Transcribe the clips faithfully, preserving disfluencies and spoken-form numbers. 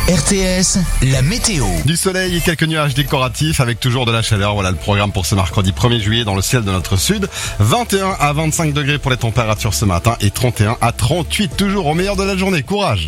R T S, la météo. Du soleil et quelques nuages décoratifs avec toujours de la chaleur. Voilà le programme pour ce mercredi premier juillet dans le ciel de notre sud. vingt et un à vingt-cinq degrés pour les températures ce matin et trente et un à trente-huit toujours au meilleur de la journée. Courage!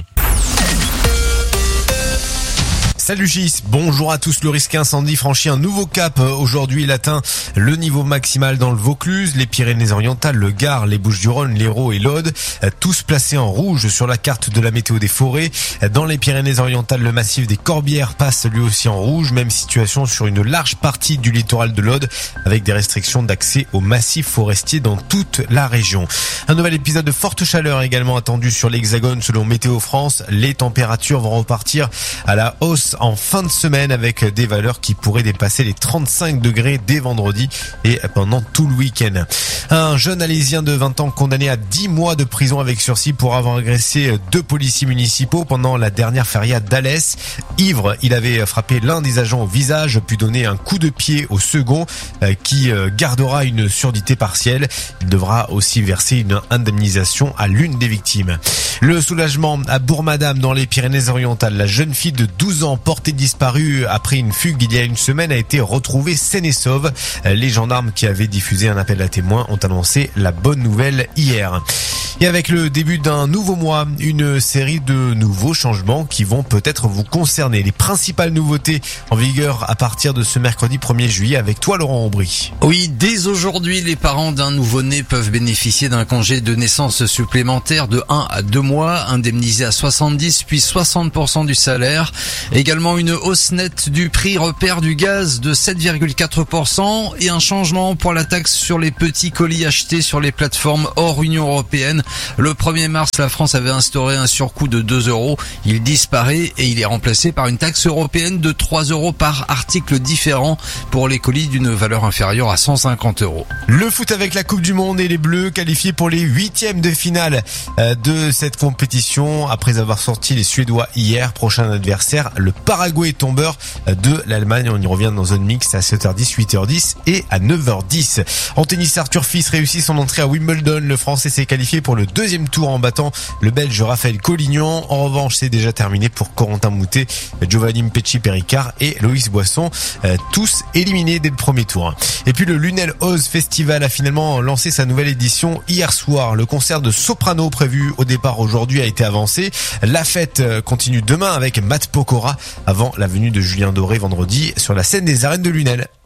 Salut Gis, bonjour à tous. Le risque incendie franchit un nouveau cap. Aujourd'hui, il atteint le niveau maximal dans le Vaucluse, les Pyrénées-Orientales, le Gard, les Bouches-du-Rhône, l'Hérault et l'Aude, tous placés en rouge sur la carte de la météo des forêts. Dans les Pyrénées-Orientales, le massif des Corbières passe lui aussi en rouge. Même situation sur une large partie du littoral de l'Aude, avec des restrictions d'accès au massif forestier dans toute la région. Un nouvel épisode de forte chaleur également attendu sur l'Hexagone selon Météo France. Les températures vont repartir à la hausse en fin de semaine avec des valeurs qui pourraient dépasser les trente-cinq degrés dès vendredi et pendant tout le week-end. Un jeune Alésien de vingt ans condamné à dix mois de prison avec sursis pour avoir agressé deux policiers municipaux pendant la dernière feria d'Alès. Ivre, il avait frappé l'un des agents au visage puis donné un coup de pied au second qui gardera une surdité partielle. Il devra aussi verser une indemnisation à l'une des victimes. Le soulagement à Bourg-Madame dans les Pyrénées-Orientales. La jeune fille de douze ans portée disparue après une fugue il y a une semaine a été retrouvée saine et sauve. Les gendarmes qui avaient diffusé un appel à témoins ont annoncé la bonne nouvelle hier. Et avec le début d'un nouveau mois, une série de nouveaux changements qui vont peut-être vous concerner. Les principales nouveautés en vigueur à partir de ce mercredi premier juillet avec toi Laurent Aubry. Oui, dès aujourd'hui, les parents d'un nouveau-né peuvent bénéficier d'un congé de naissance supplémentaire de un à deux mois, indemnisé à soixante-dix puis soixante pour cent du salaire. Également une hausse nette du prix repère du gaz de sept virgule quatre pour cent et un changement pour la taxe sur les petits colis achetés sur les plateformes hors Union européenne. Le premier mars, la France avait instauré un surcoût de deux euros. Il disparaît et il est remplacé par une taxe européenne de trois euros par article différent pour les colis d'une valeur inférieure à cent cinquante euros. Le foot avec la Coupe du Monde et les Bleus qualifiés pour les huitièmes de finale de cette compétition après avoir sorti les Suédois hier. Prochain adversaire, le Paraguay tombeur de l'Allemagne. On y revient dans Zone Mix à sept heures dix, huit heures dix et à neuf heures dix. En tennis, Arthur Fils réussit son entrée à Wimbledon. Le Français s'est qualifié pour le deuxième tour en battant le Belge Raphaël Collignon. En revanche, c'est déjà terminé pour Corentin Moutet, Giovanni Mpetshi-Perricard et Loïs Boisson, euh, tous éliminés dès le premier tour. Et puis le Lunel Oz Festival a finalement lancé sa nouvelle édition hier soir. Le concert de soprano prévu au départ aujourd'hui a été avancé. La fête continue demain avec Matt Pokora avant la venue de Julien Doré vendredi sur la scène des arènes de Lunel.